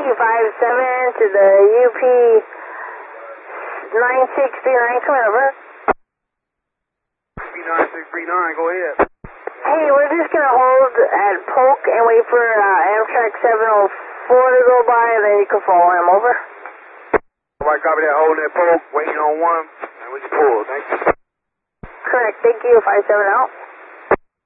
57 to the UP 9639, come over. UP 9639, go ahead. Hey, we're just going to hold at Polk and wait for Amtrak 704 to go by, and then you can follow him, over. Alright, copy that, holding at Polk, waiting on one, and we can pull, thank you. Correct, thank you, 57 out.